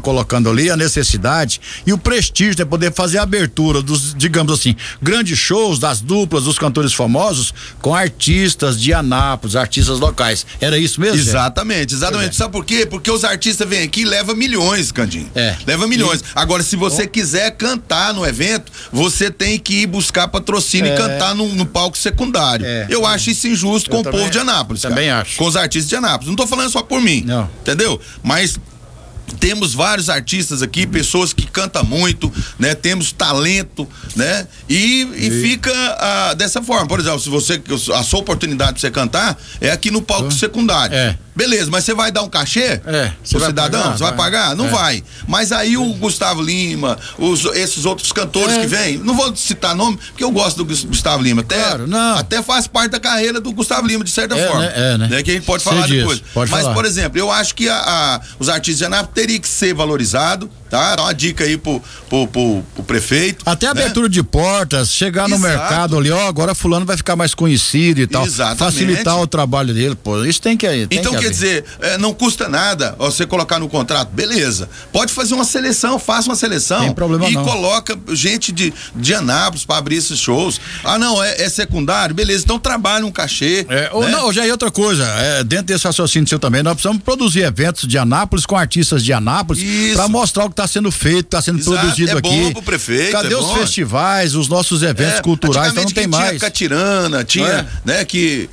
colocando ali, a necessidade e o prestígio de poder fazer a abertura dos, digamos assim, grandes shows das duplas, dos cantores famosos com artistas de Anápolis, artistas locais. Era isso mesmo? Exatamente. Sabe por quê? Porque os artistas vêm aqui e levam milhões, Candinho. Leva milhões. Agora, se você quiser cantar no evento, você tem que ir buscar patrocínio e cantar no palco secundário. Eu acho isso injusto com o povo de Anápolis. Também acho. Com os artistas de Anápolis. Não tô falando só por mim. Não. Entendeu? Mas temos vários artistas aqui, pessoas que cantam muito, né? Temos talento, né? E fica dessa forma. Por exemplo, se a sua oportunidade de você cantar é aqui no palco secundário. Beleza, mas você vai dar um cachê pro cidadão? Você vai pagar? Não vai. Mas aí o Gustavo Lima, esses outros cantores que vêm, não vou citar nome, porque eu gosto do Gustavo Lima. Até faz parte da carreira do Gustavo Lima, de certa forma. Né? Que a gente pode falar depois. Mas, por exemplo, eu acho que os artistas de Anápolis teriam que ser valorizados, tá? Dá uma dica aí pro prefeito. Até a abertura de portas, chegar no mercado ali, agora fulano vai ficar mais conhecido e tal. Facilitar o trabalho dele, pô, isso tem que ir. Então, quer dizer, não custa nada você colocar no contrato, beleza. Pode fazer uma seleção, faça uma seleção. Tem problema não. Coloca gente de Anápolis pra abrir esses shows. Não, é secundário, beleza, então trabalha um cachê. Não, já é outra coisa, dentro desse raciocínio seu também, nós precisamos produzir eventos de Anápolis com artistas de Anápolis pra mostrar o que está sendo feito, está sendo produzido aqui. Bom pro prefeito. Cadê os festivais, os nossos eventos culturais? Então não tem mais. Tinha Catirana, tinha, né, que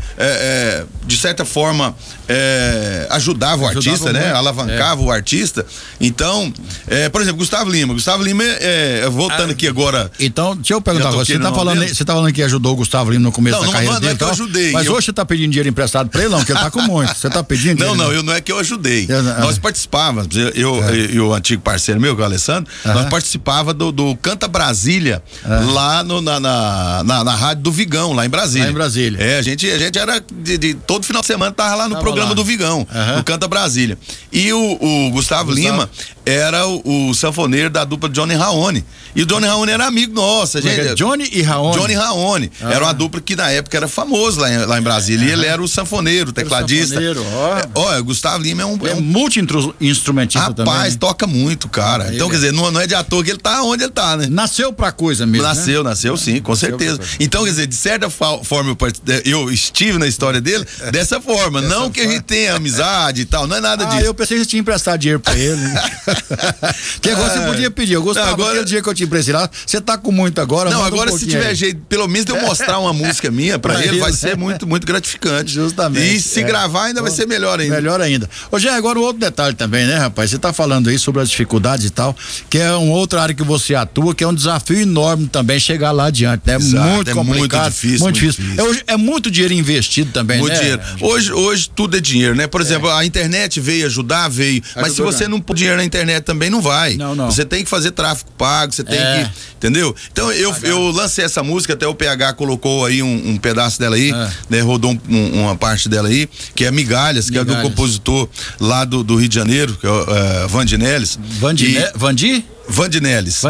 de certa forma ajudava o artista, né? Alavancava o artista. Então, por exemplo, Gustavo Lima, voltando aqui agora. Então, deixa eu perguntar, você tá falando que ajudou o Gustavo Lima no começo da carreira dele? Não é que eu ajudei. Mas hoje você tá pedindo dinheiro emprestado pra ele, não, porque ele tá com muito. Você tá pedindo dinheiro? Não é que eu ajudei. Nós participávamos, eu e o antigo parceiro meu, que é o Alessandro, nós participava do Canta Brasília, lá na rádio do Vigão, lá em Brasília. A gente era de todo final de semana tava lá no programa do Vigão, no Canta Brasília. E o Gustavo Lima era o sanfoneiro da dupla Johnny Raoni. E o Johnny Raoni era amigo nosso. Johnny e Raoni? Johnny Raoni. Era uma dupla que na época era famoso lá em Brasília. E ele era o sanfoneiro, o tecladista. O Gustavo Lima é um multi-instrumentista também. Rapaz, toca muito, cara. Então, quer dizer, não é de ator que ele tá onde ele tá, né? Nasceu pra coisa mesmo. Nasceu sim, com certeza. Então, quer dizer, de certa forma eu estive na história dele dessa forma. Não que a gente tenha amizade e tal, não é nada disso. Eu pensei que você tinha emprestado dinheiro pra ele. Que agora você podia pedir. Eu gostava daquele dia que eu te emprestei lá. Você tá com muito agora. Não, agora se tiver jeito, pelo menos de eu mostrar uma música minha pra ele, vai ser muito, muito gratificante. Justamente. E se gravar ainda vai ser melhor ainda. Melhor ainda. Ô, Jean, agora um outro detalhe também, né, rapaz? Você tá falando aí sobre as dificuldades e tal, que é uma outra área que você atua, que é um desafio enorme também chegar lá adiante, né? Muito complicado. Muito difícil. É muito dinheiro investido também, muito né? Dinheiro. Hoje tudo é dinheiro, né? Por exemplo, a internet veio ajudar, mas se você não pôr dinheiro na internet também não vai. Não. Você tem que fazer tráfego pago, você tem que, entendeu? Então eu lancei essa música, até o PH colocou aí um pedaço dela aí, né? Rodou uma parte dela aí, que é Migalhas, que é do compositor lá do Rio de Janeiro, que é o Vandinelis. Vandinelis.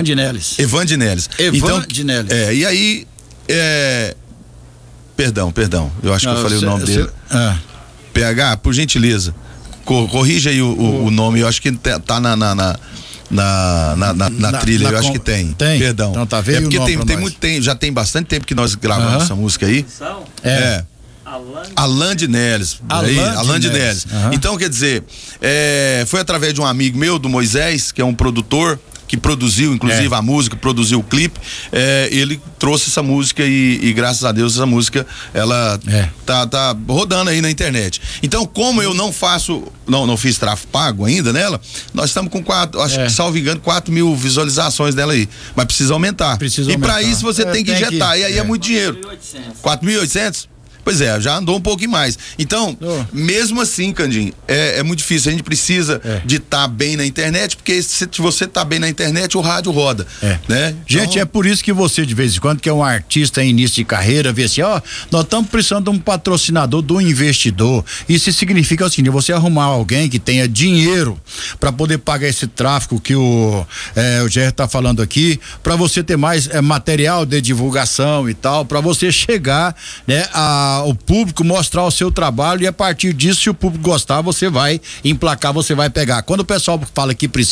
Então, e aí, perdão, eu acho que eu falei o nome dele. PH, por gentileza, corrija aí o nome, eu acho que tá na trilha, eu acho que tem. Perdão. Então tá vendo? Porque tem muito tempo, já tem bastante tempo que nós gravamos essa música aí. Alain de Neles. Então, quer dizer, foi através de um amigo meu, do Moisés, que é um produtor, que produziu, inclusive, a música, produziu o clipe, ele trouxe essa música e graças a Deus essa música, ela tá rodando aí na internet. Então, como eu não fiz tráfego pago ainda nela, nós estamos com salvo engano, 4 mil visualizações dela aí, mas precisa aumentar. E para isso você tem que injetar, e aí é muito dinheiro. 4.800? Pois já andou um pouquinho mais. Então, mesmo assim, Candinho, é muito difícil. A gente precisa de estar bem na internet, porque se você tá bem na internet, o rádio roda. Né? Gente, é por isso que você, de vez em quando, que é um artista em início de carreira, vê assim, nós estamos precisando de um patrocinador, de um investidor. Isso significa o seguinte, você arrumar alguém que tenha dinheiro para poder pagar esse tráfego que o Ger tá falando aqui, para você ter mais material de divulgação e tal, para você chegar, né, o público, mostrar o seu trabalho, e a partir disso, se o público gostar, você vai emplacar, você vai pegar. Quando o pessoal fala que precisa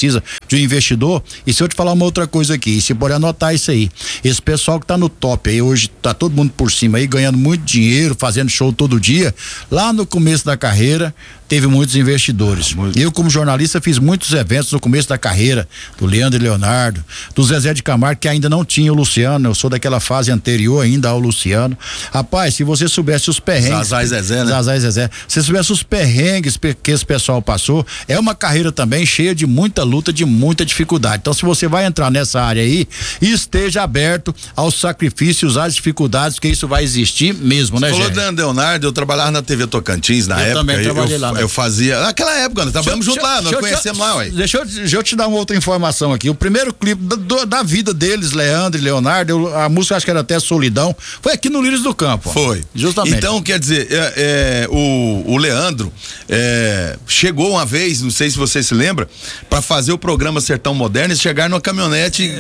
de um investidor. E se eu te falar uma outra coisa aqui, você pode anotar isso aí. Esse pessoal que tá no top aí, hoje tá todo mundo por cima aí, ganhando muito dinheiro, fazendo show todo dia. Lá no começo da carreira, teve muitos investidores. Eu, como jornalista, fiz muitos eventos no começo da carreira, do Leandro e Leonardo, do Zezé de Camargo, que ainda não tinha o Luciano. Eu sou daquela fase anterior ainda ao Luciano. Rapaz, se você soubesse os perrengues. Zazá e Zezé, né? Zazá e Zezé. Se você soubesse os perrengues que esse pessoal passou, é uma carreira também cheia de muita luta, de muita dificuldade. Então, se você vai entrar nessa área aí, esteja aberto aos sacrifícios, às dificuldades, que isso vai existir mesmo, né, Você falou de Leonardo, eu trabalhava na TV Tocantins na época. Também trabalhei lá. Eu fazia, naquela época, nós trabalhamos junto lá, nós conhecemos lá, ué. Deixa eu te dar uma outra informação aqui. O primeiro clipe da vida deles, Leandro e Leonardo, a música acho que era até Solidão, foi aqui no Lírios do Campo. Foi. Justamente. Então, quer dizer, o Leandro chegou uma vez, não sei se você se lembra, pra fazer o programa Sertão Moderno e chegar numa caminhonete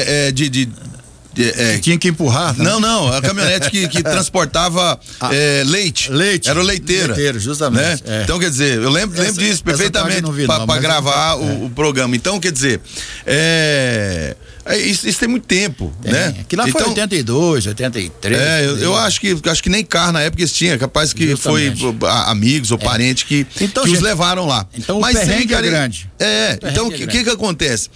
tinha que empurrar. Né? Não, a caminhonete que transportava leite. Era o leiteira. Leiteiro, justamente. Né? Então, quer dizer, eu lembro disso perfeitamente para gravar o programa. Então, quer dizer, isso tem muito tempo, né? Que lá foi 82, 83. Eu acho que nem carro na época eles tinham, capaz que justamente. Foi amigos ou parentes que os levaram lá. Então mas o perrengue é grande. Então o que acontece?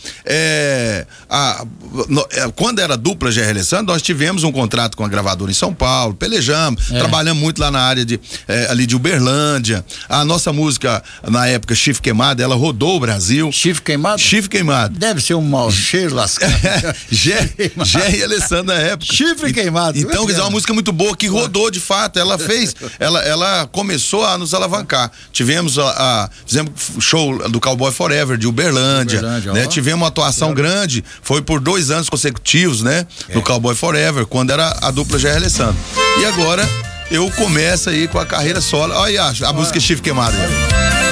Quando era dupla GR Alessandro, nós tivemos um contrato com a gravadora em São Paulo, pelejamos, trabalhamos muito lá na área ali de Uberlândia. A nossa música, na época, Chifre Queimado, ela rodou o Brasil. Chifre Queimado? Chifre Queimado. Deve ser um mau cheiro lascado. GR e Alessandro na época. Chifre Queimado. Então, quer dizer, uma música muito boa que rodou de fato. Ela ela começou a nos alavancar. Fizemos show do Cowboy Forever de Uberlândia, né? Tivemos uma atuação grande, foi por 2 anos consecutivos, né? No Cowboy Forever, quando era a dupla GR Alessandro. E agora eu começo aí com a carreira solo. Olha aí, a música Chifre Queimado.